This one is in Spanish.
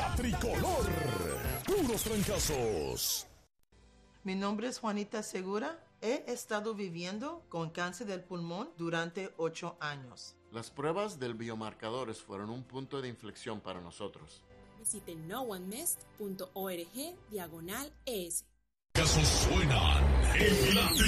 La Tricolor. Puros trancazos. Mi nombre es Juanita Segura. He estado viviendo con cáncer del pulmón durante 8 años. Las pruebas del biomarcadores fueron un punto de inflexión para nosotros. Visite noonemest.org/ES. Casos suenan en la